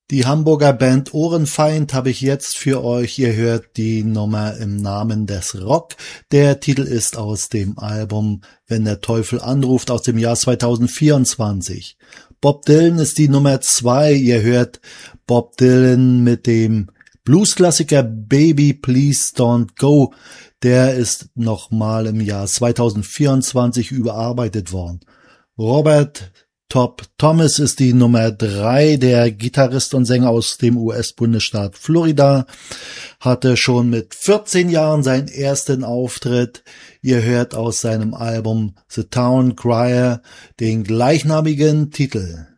Die Hamburger Band Ohrenfeind habe ich jetzt für euch. Ihr hört die Nummer Im Namen des Rock. Der Titel ist aus dem Album Wenn der Teufel anruft aus dem Jahr 2024. Bob Dylan ist die Nummer 2. Ihr hört Bob Dylan mit dem Bluesklassiker Baby Please Don't Go. Der ist nochmal im Jahr 2024 überarbeitet worden. Robert Top Thomas ist die Nummer 3, der Gitarrist und Sänger aus dem US-Bundesstaat Florida, hatte schon mit 14 Jahren seinen ersten Auftritt. Ihr hört aus seinem Album The Town Crier den gleichnamigen Titel.